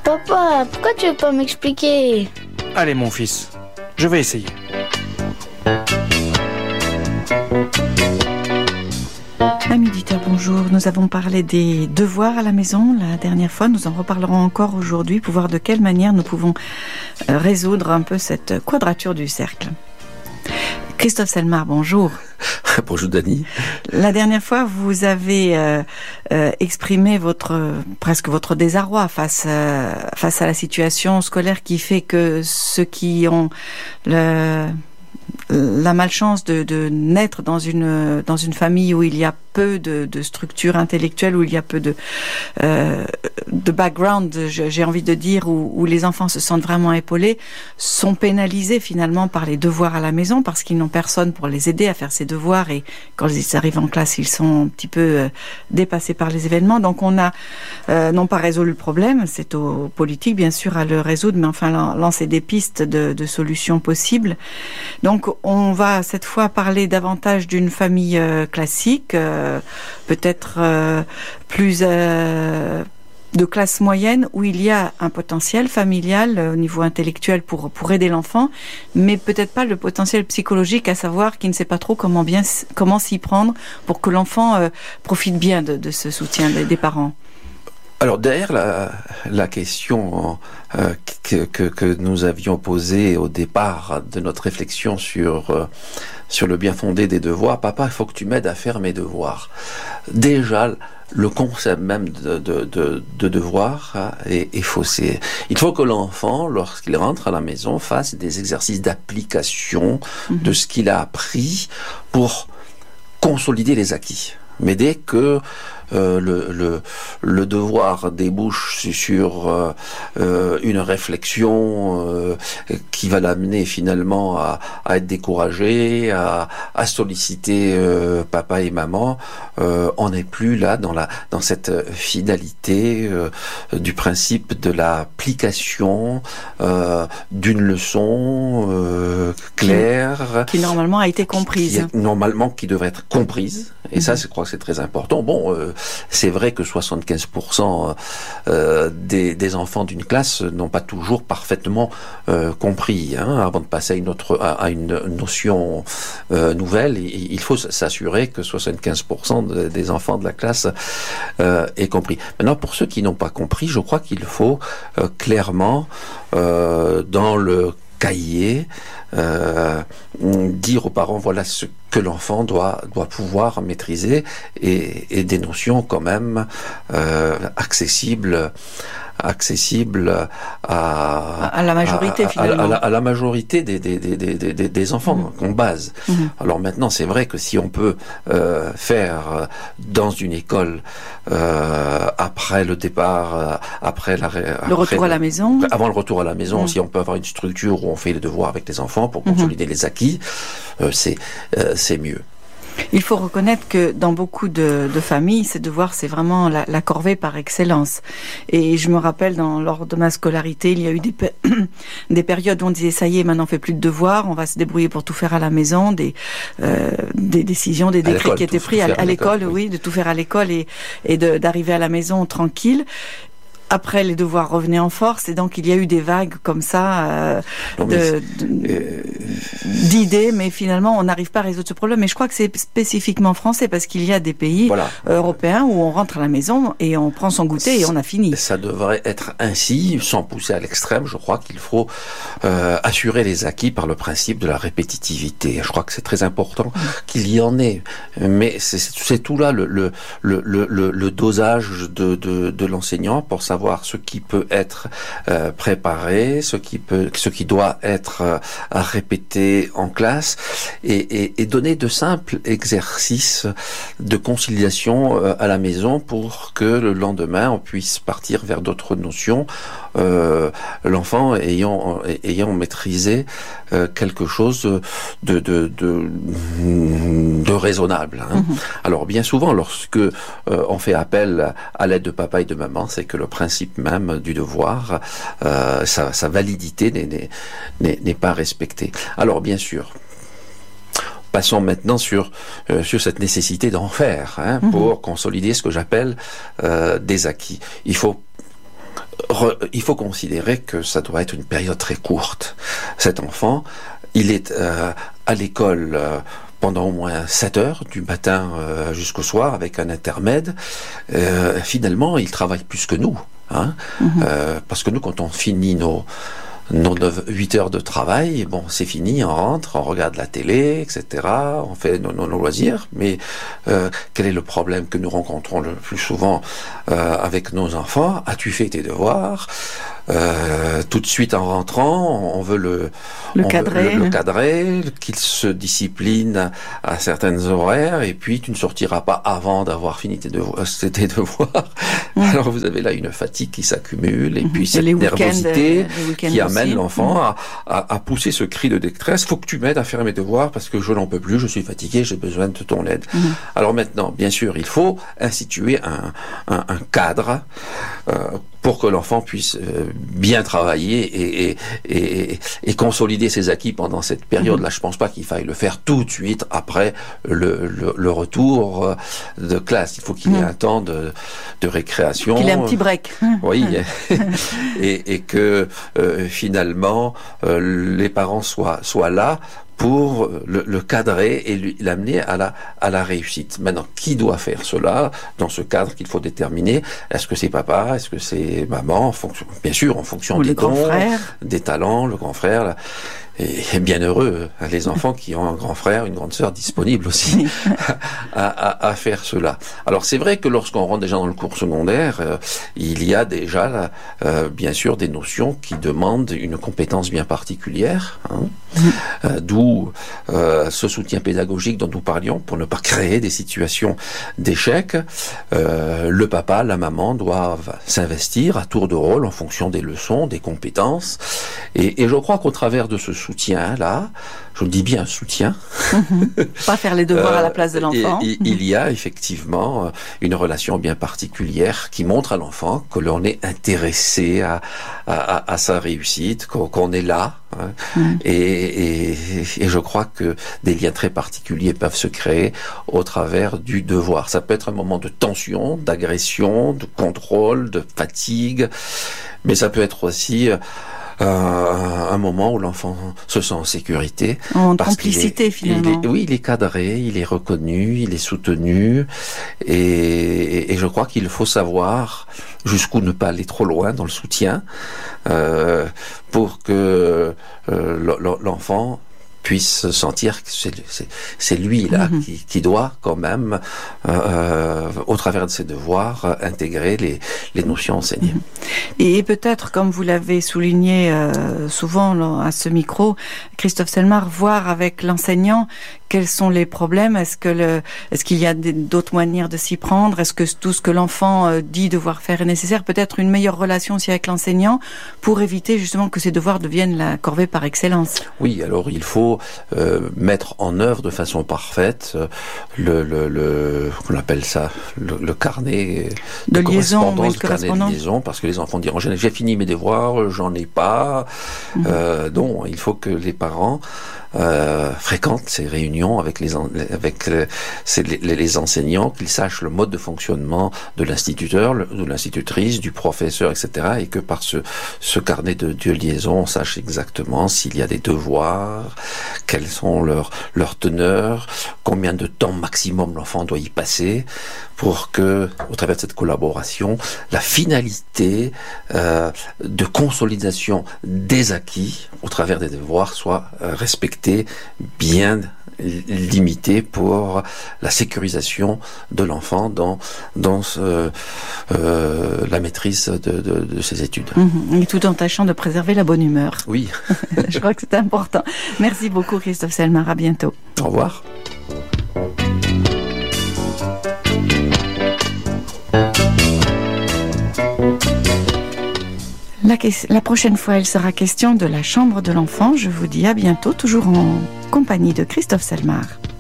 Papa, pourquoi tu veux pas m'expliquer? Allez mon fils, je vais essayer. Amis auditeurs, bonjour. Nous avons parlé des devoirs à la maison la dernière fois. Nous en reparlerons encore aujourd'hui pour voir de quelle manière nous pouvons résoudre un peu cette quadrature du cercle. Christophe Selmar, bonjour. Bonjour Dany. La dernière fois, vous avez exprimé presque votre désarroi face à la situation scolaire qui fait que ceux qui ont la malchance de naître dans une famille où il y a peu de structure intellectuelle, où il y a peu de background, j'ai envie de dire, où les enfants se sentent vraiment épaulés, sont pénalisés finalement par les devoirs à la maison parce qu'ils n'ont personne pour les aider à faire ces devoirs, et quand ils arrivent en classe, ils sont un petit peu dépassés par les événements. Donc on a non pas résolu le problème, c'est aux politiques bien sûr à le résoudre, mais enfin lancer des pistes de solutions possibles. Donc on va cette fois parler davantage d'une famille classique, peut-être plus de classe moyenne, où il y a un potentiel familial au niveau intellectuel pour aider l'enfant, mais peut-être pas le potentiel psychologique, à savoir qu'il ne sait pas trop comment s'y prendre pour que l'enfant profite bien de ce soutien des parents. Alors derrière la question que nous avions posée au départ de notre réflexion sur le bien fondé des devoirs, papa, il faut que tu m'aides à faire mes devoirs. Déjà, le concept même de devoir est faussé. Il faut que l'enfant, lorsqu'il rentre à la maison, fasse des exercices d'application de ce qu'il a appris pour consolider les acquis. Mais dès que le devoir débouche sur une réflexion qui va l'amener finalement à être découragé, à solliciter papa et maman, on n'est plus là dans cette finalité du principe de l'application d'une leçon claire qui normalement a été comprise, qui devrait être comprise. Et ça, je crois que c'est très important. Bon, c'est vrai que 75% des enfants d'une classe n'ont pas toujours parfaitement compris. Avant de passer à une notion nouvelle, il faut s'assurer que 75% des enfants de la classe aient compris. Maintenant, pour ceux qui n'ont pas compris, je crois qu'il faut clairement, dans le cahier, dire aux parents, voilà ce que l'enfant doit pouvoir maîtriser, et des notions quand même accessibles à la majorité finalement. À la majorité des enfants qu'on base. Alors maintenant, c'est vrai que si on peut faire dans une école après le départ, le retour à la maison, avant le retour à la maison, si on peut avoir une structure où on fait les devoirs avec les enfants pour consolider les acquis, c'est mieux. Il faut reconnaître que dans beaucoup de familles, ces devoirs, c'est vraiment la corvée par excellence. Et je me rappelle, lors de ma scolarité, il y a eu des périodes où on disait, ça y est, maintenant on fait plus de devoirs, on va se débrouiller pour tout faire à la maison, des décisions, des décrets qui étaient pris à l'école, oui, de tout faire à l'école et d'arriver à la maison tranquille. Après, les devoirs revenaient en force, et donc il y a eu des vagues comme ça d'idées, mais finalement on n'arrive pas à résoudre ce problème. Mais je crois que c'est spécifiquement français, parce qu'il y a des pays européens où on rentre à la maison et on prend son goûter et on a fini. Ça devrait être ainsi, sans pousser à l'extrême. Je crois qu'il faut assurer les acquis par le principe de la répétitivité. Je crois que c'est très important qu'il y en ait, mais c'est tout là le dosage de l'enseignant pour savoir ce qui peut être préparé, ce qui doit être répété en classe, et donner de simples exercices de conciliation à la maison pour que le lendemain on puisse partir vers d'autres notions, l'enfant ayant maîtrisé quelque chose de raisonnable. Alors bien souvent, lorsque on fait appel à l'aide de papa et de maman, c'est que le principe même du devoir, sa validité n'est pas respectée. Alors bien sûr, passons maintenant sur cette nécessité d'en faire pour consolider ce que j'appelle des acquis. Il faut il faut considérer que ça doit être une période très courte. Cet enfant, il est à l'école pendant au moins 7 heures, du matin jusqu'au soir, avec un intermède. Finalement, il travaille plus que nous. Hein, parce que nous, quand on finit nos 8 heures de travail, bon, c'est fini, on rentre, on regarde la télé, etc., on fait nos loisirs, mais quel est le problème que nous rencontrons le plus souvent avec nos enfants? As-tu fait tes devoirs? Tout de suite en rentrant, on veut le cadrer, qu'il se discipline à certaines horaires, et puis tu ne sortiras pas avant d'avoir fini tes devoirs. Alors vous avez là une fatigue qui s'accumule, et puis cette nervosité qui amène l'enfant à pousser ce cri de détresse. Faut que tu m'aides à faire mes devoirs parce que je n'en peux plus, je suis fatigué, j'ai besoin de ton aide. Alors maintenant, bien sûr, il faut instituer un cadre pour que l'enfant puisse bien travailler et consolider ses acquis pendant cette période-là. Je pense pas qu'il faille le faire tout de suite après le retour de classe. Il faut qu'il y ait un temps de récréation. Qu'il ait un petit break. Oui, et que finalement les parents soient là pour le cadrer et l'amener à la réussite. Maintenant, qui doit faire cela dans ce cadre qu'il faut déterminer? Est-ce que c'est papa? Est-ce que c'est maman? Bien sûr, en fonction des dons, des talents, le grand frère. Et bien heureux, les enfants qui ont un grand frère, une grande sœur disponible aussi à faire cela. Alors c'est vrai que lorsqu'on rentre déjà dans le cours secondaire, il y a déjà bien sûr des notions qui demandent une compétence bien particulière, d'où ce soutien pédagogique dont nous parlions pour ne pas créer des situations d'échec. Le papa, la maman doivent s'investir à tour de rôle en fonction des leçons, des compétences, et je crois qu'au travers de ce soutien là, je dis bien soutien, pas faire les devoirs à la place de l'enfant. Il y a effectivement une relation bien particulière qui montre à l'enfant que l'on est intéressé à sa réussite, qu'on est là, et je crois que des liens très particuliers peuvent se créer au travers du devoir. Ça peut être un moment de tension, d'agression, de contrôle, de fatigue, mais ça peut être aussi un moment où l'enfant se sent en sécurité. En complicité, finalement. Oui, il est cadré, il est reconnu, il est soutenu, et je crois qu'il faut savoir jusqu'où ne pas aller trop loin dans le soutien, pour que l'enfant puisse sentir que c'est lui là qui doit quand même au travers de ses devoirs intégrer les notions enseignées. Et peut-être, comme vous l'avez souligné souvent à ce micro, Christophe Selmar, voir avec l'enseignant quels sont les problèmes. Est-ce qu'il y a d'autres manières de s'y prendre? Est-ce que tout ce que l'enfant dit devoir faire est nécessaire? Peut-être une meilleure relation aussi avec l'enseignant pour éviter justement que ces devoirs deviennent la corvée par excellence. Oui, alors il faut mettre en œuvre de façon parfaite qu'on appelle ça le carnet de liaison, correspondance, le carnet de liaison, parce que les enfants diront j'ai fini mes devoirs, j'en ai pas. Donc il faut que les parents fréquentent ces réunions avec les enseignants, qu'ils sachent le mode de fonctionnement de l'instituteur, de l'institutrice, du professeur, etc. Et que par ce carnet de liaison, on sache exactement s'il y a des devoirs, quelles sont leurs teneurs, combien de temps maximum l'enfant doit y passer, pour que, au travers de cette collaboration, la finalité de consolidation des acquis au travers des devoirs soit respectée, bien limitée pour la sécurisation de l'enfant dans la maîtrise de ses études. Et tout en tâchant de préserver la bonne humeur. Oui. Je crois que c'est important. Merci beaucoup Christophe Selmar, à bientôt. Au revoir. La prochaine fois, il sera question de la chambre de l'enfant. Je vous dis à bientôt, toujours en compagnie de Christophe Selmar.